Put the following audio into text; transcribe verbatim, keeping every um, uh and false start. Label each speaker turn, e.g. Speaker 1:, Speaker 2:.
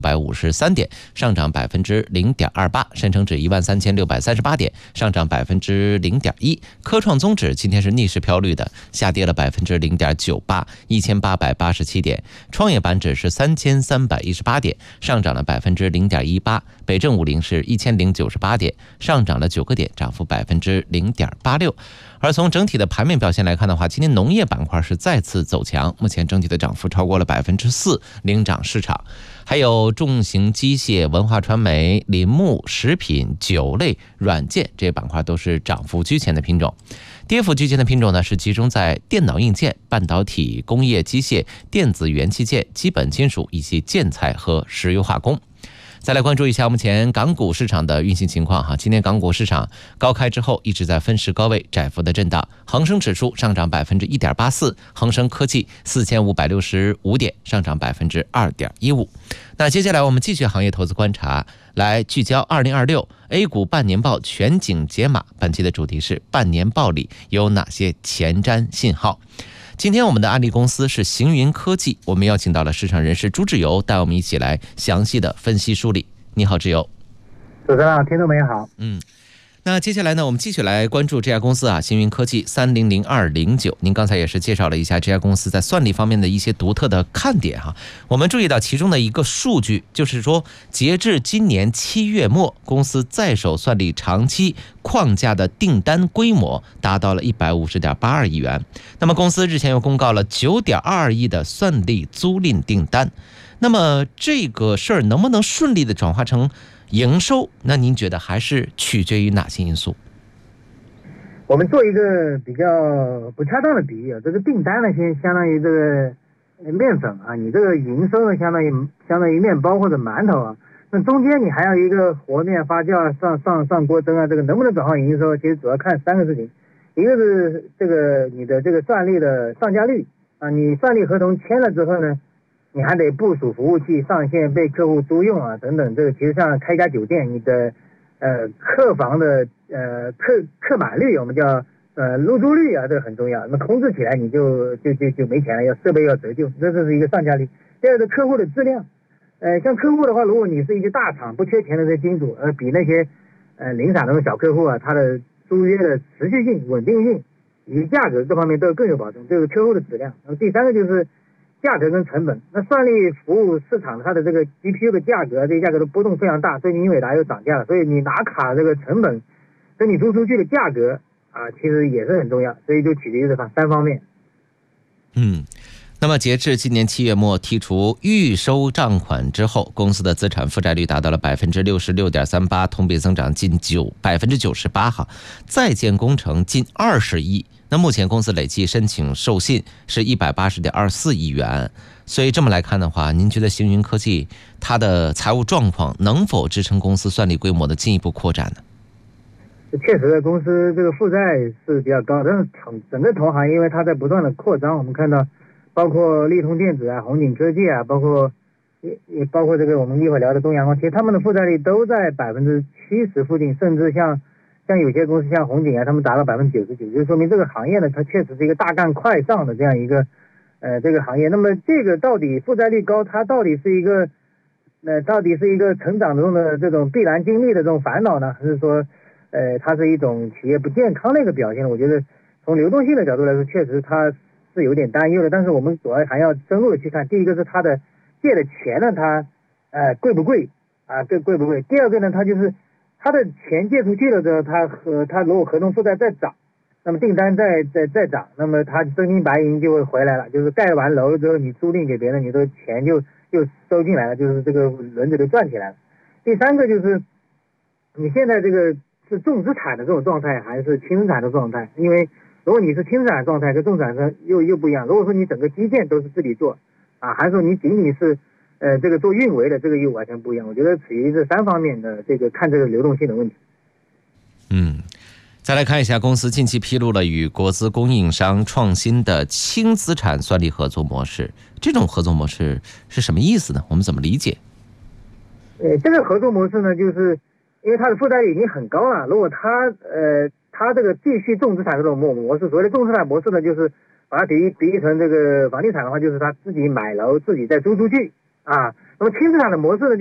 Speaker 1: 百五十三点，上涨百分之零点二八；深成指一万三千六百三十八点，上涨百分之零点一；科创综指今天是逆势飘绿的，下跌了百分之零点九八，一千八百八十七点；创业板指是三千三百一十八点，上涨了百分之零点一八；北证五零是一千零九十八点，上涨了九个点，涨幅百分之零点八六。而从整体的盘面表现来看的话，今天农业板块是再次走强，目前整体的涨幅超过了百分之四，领涨市场。还有重型机械、文化传媒、林木、食品、酒类、软件这些板块都是涨幅居前的品种。跌幅居前的品种呢，是集中在电脑硬件、半导体、工业机械、电子元器件、基本金属以及建材和石油化工。再来关注一下目前港股市场的运行情况哈。今天港股市场高开之后一直在分时高位窄幅的震荡，恒生指数上涨百分之一点八四，恒生科技四千五百六十五点，上涨百分之二点一五。那接下来我们继续行业投资观察，来聚焦二零二六 A 股半年报全景解码。本期的主题是半年报里有哪些前瞻信号。今天我们的案例公司是行云科技，我们邀请到了市场人士朱志友，带我们一起来详细的分析梳理。你好，志友。
Speaker 2: 主持人好，听众朋友好。
Speaker 1: 嗯，那接下来呢，我们继续来关注这家公司啊，行云科技三零零二零九。您刚才也是介绍了一下这家公司在算力方面的一些独特的看点哈。我们注意到其中的一个数据，就是说，截至今年七月末，公司在手算力长期框架的订单规模达到了一百五十点八二亿元。那么公司日前又公告了九点二二亿的算力租赁订单。那么这个事儿能不能顺利的转化成营收？那您觉得还是取决于哪些因素？
Speaker 2: 我们做一个比较不恰当的比喻，这个订单呢，先相当于这个面粉啊，你这个营收呢，相当于相当于面包或者馒头啊。那中间你还要一个和面、发酵、上上上锅蒸啊，这个能不能转化营收，其实主要看三个事情。一个是这个你的这个算力的上架率啊，你算力合同签了之后呢，你还得部署服务器上线被客户租用啊等等，这个其实像开一家酒店，你的呃客房的呃客客满率，我们叫呃入住率啊，这个很重要。那控制起来你就就就就没钱了，要设备要折旧，这这是一个上架率。第二个客户的质量，呃像客户的话，如果你是一个大厂不缺钱的这金主，呃比那些呃零散的小客户啊，他的租约的持续性、稳定性以及价格各方面都更有保证，这个客户的质量。然后第三个就是价格跟成本。那算力服务市场它的这个 G P U 的价格，这个价格的波动非常大，最近英伟达又涨价了，所以你拿卡这个成本跟你租出去的价格啊，其实也是很重要，所以就取决于这三方面。
Speaker 1: 嗯，那么截至今年七月末，剔除预收账款之后，公司的资产负债率达到了百分之六十六点三八，同比增长近九百分之九十八哈。在建工程近二十亿。那目前公司累计申请授信是一百八十点二四亿元，所以这么来看的话，您觉得行云科技它的财务状况能否支撑公司算力规模的进一步扩展呢？
Speaker 2: 确实，公司这个负债是比较高，但是整个同行因为它在不断的扩张，我们看到包括利通电子啊、红景科技啊，包括也也包括这个我们一会儿聊的东阳光，其实他们的负债率都在百分之七十附近，甚至像。像有些公司像红景啊，他们达到百分之九十九，就说明这个行业呢，它确实是一个大干快上的这样一个呃这个行业。那么这个到底负债率高，它到底是一个呃到底是一个成长中的这种必然经历的这种烦恼呢，还是说呃它是一种企业不健康的一个表现？我觉得从流动性的角度来说，确实它是有点担忧的。但是我们主要还要深入的去看，第一个是它的借的钱呢，它呃贵不贵啊？贵贵不贵？第二个呢，它就是他的钱借出去了之后，他和他如果合同负债再涨，那么订单再再再涨，那么他真金白银就会回来了。就是盖完楼之后，你租赁给别人，你的钱就就收进来了，就是这个轮子就转起来了。第三个就是你现在这个是重资产的这种状态，还是轻资产的状态？因为如果你是轻资产状态，跟重资产的又又不一样。如果说你整个基建都是自己做啊，还是说你仅仅是呃，这个做运维的这个又完全不一样。我觉得处于这三方面的这个看这个流动性的问题。
Speaker 1: 嗯，再来看一下，公司近期披露了与国资供应商创新的轻资产算力合作模式，这种合作模式是什么意思呢？我们怎么理解？
Speaker 2: 呃，这个合作模式呢，就是因为它的负债率已经很高了，如果它呃它这个继续重资产这种模模式，所谓的重资产模式呢，就是把它比喻比喻成这个房地产的话，就是他自己买楼自己再租出去。啊， 那么轻资产的模式呢？